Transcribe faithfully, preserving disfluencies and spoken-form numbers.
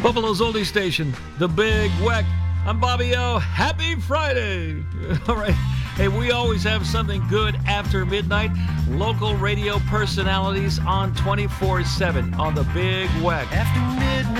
Buffalo's oldie station, The Big Weck. I'm Bobby O. Happy Friday. All right. Hey, we always have something good after midnight. Local radio personalities on twenty-four seven on The Big Weck. After midnight.